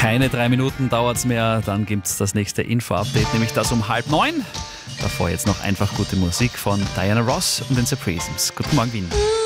Keine 3 Minuten dauert es mehr, dann gibt es das nächste Info-Update, nämlich das um 8:30. Davor jetzt noch einfach gute Musik von Diana Ross und den Surprisms. Guten Morgen, Wien.